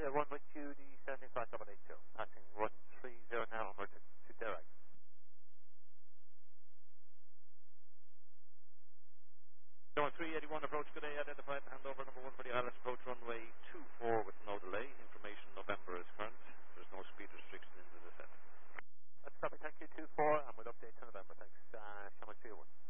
Runway 2, the 75782. Passing 130 now, onward to Derek. Going 381 approach, good day, identified, handover number 1 for the ILS approach runway 24 with no delay. Information November is current. There's no speed restriction into the set. That's copy, thank you, 24, and we'll update to November. Thanks, Channel 2-1.